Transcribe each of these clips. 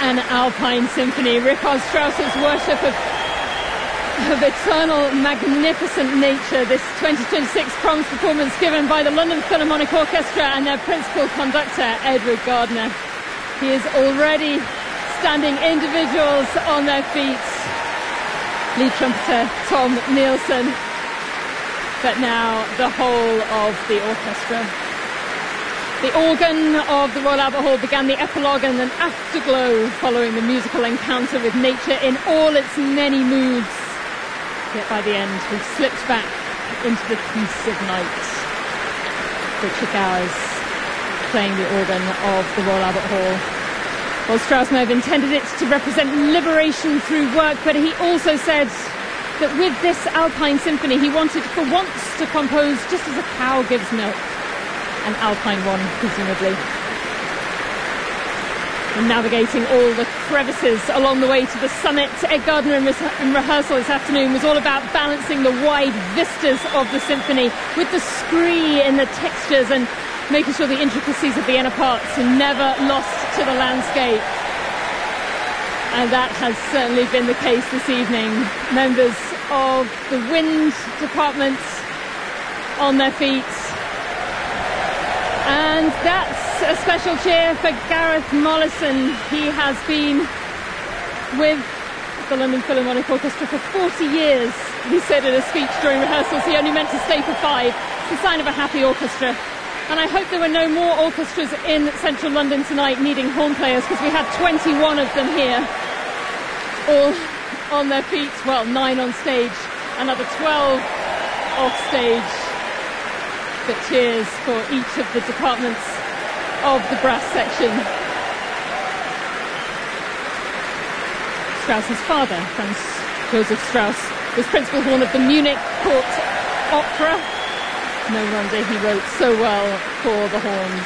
an Alpine Symphony. Richard Strauss's worship of eternal, magnificent nature. This 2026 Proms performance given by the London Philharmonic Orchestra and their principal conductor, Edward Gardner. He is already standing individuals on their feet. Lead trumpeter Tom Nielsen, but now the whole of the orchestra. The organ of the Royal Albert Hall began the epilogue and an afterglow following the musical encounter with nature in all its many moods. Yet by the end, we slipped back into the peace of night. Richard Gowers playing the organ of the Royal Albert Hall. Well, Strauss may have intended it to represent liberation through work, but he also said that with this Alpine Symphony, he wanted for once to compose just as a cow gives milk. An Alpine one, presumably. And navigating all the crevices along the way to the summit, Ed Gardner in rehearsal this afternoon was all about balancing the wide vistas of the symphony with the scree in the textures and making sure the intricacies of the inner parts are never lost to the landscape. And that has certainly been the case this evening. Members of the wind department on their feet. And that's a special cheer for Gareth Mollison. He has been with the London Philharmonic Orchestra for 40 years. He said in a speech during rehearsals he only meant to stay for 5. It's a sign of a happy orchestra. And I hope there were no more orchestras in central London tonight needing horn players, because we had 21 of them here, all on their feet. Well, 9 on stage, another 12 off stage. But cheers for each of the departments of the brass section. Strauss's father, Franz Joseph Strauss, was principal horn of the Munich Court Opera. No wonder he wrote so well for the horns.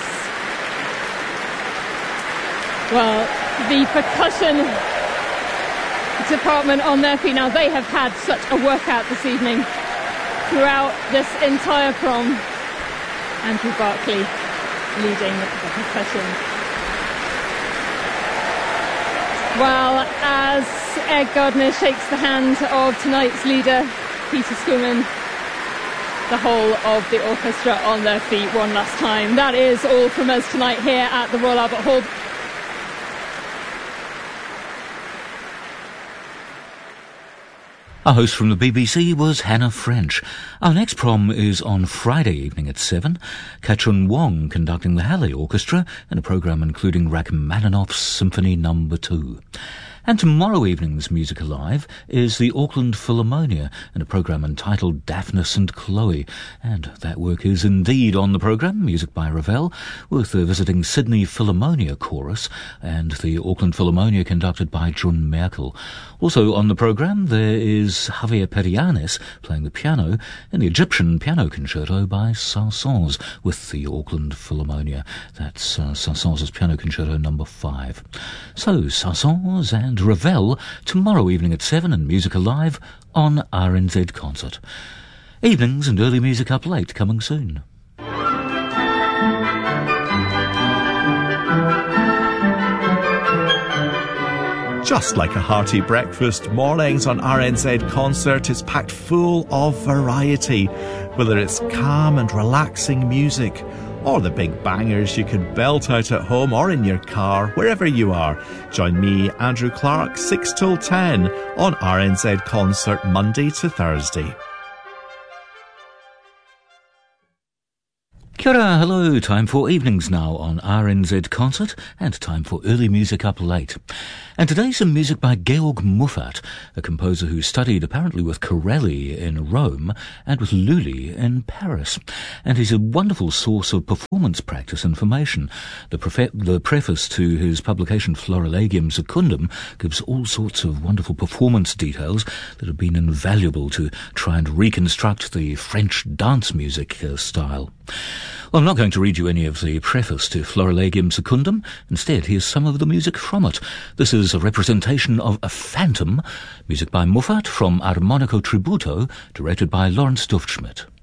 Well, the percussion department on their feet. Now, they have had such a workout this evening throughout this entire prom. Andrew Barclay leading the percussion. Well, as Ed Gardner shakes the hand of tonight's leader, Peter Schumann, the whole of the orchestra on their feet one last time. That is all from us tonight here at the Royal Albert Hall. Our host from the BBC was Hannah French. Our next prom is on Friday evening at 7. Kachun Wong conducting the Halle Orchestra in a programme including Rachmaninoff's Symphony No. 2. And tomorrow evening's Music Alive is the Auckland Philharmonia in a programme entitled Daphnis and Chloe. And that work is indeed on the programme, music by Ravel, with the visiting Sydney Philharmonia Chorus and the Auckland Philharmonia conducted by Jun Merkel. Also on the programme there is Javier Perianes playing the piano in the Egyptian Piano Concerto by Saint-Saëns with the Auckland Philharmonia. That's Saint-Saëns' Piano Concerto No. 5. So, Saint-Saëns and Ravel tomorrow evening at 7 and Music Alive on RNZ Concert. Evenings and early music up late coming soon. Just like a hearty breakfast, mornings on RNZ Concert is packed full of variety. Whether it's calm and relaxing music, or the big bangers you can belt out at home or in your car, wherever you are. Join me, Andrew Clark, 6 till 10 on RNZ Concert Monday to Thursday. Kia ora, hello, time for evenings now on RNZ Concert and time for early music up late. And today some music by Georg Muffat, a composer who studied apparently with Corelli in Rome and with Lully in Paris. And he's a wonderful source of performance practice information. The preface to his publication Florilegium Secundum gives all sorts of wonderful performance details that have been invaluable to try and reconstruct the French dance music style. Well, I'm not going to read you any of the preface to Florilegium Secundum. Instead, here's some of the music from it. This is a representation of A Phantom, music by Muffat from Armonico Tributo, directed by Lawrence Duftschmidt.